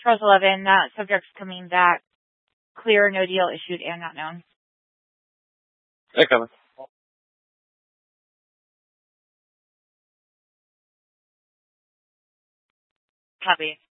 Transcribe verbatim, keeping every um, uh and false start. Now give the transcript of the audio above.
Charles eleven, uh, subjects coming back. Clear, no deal issued and not known. They're coming. Copy.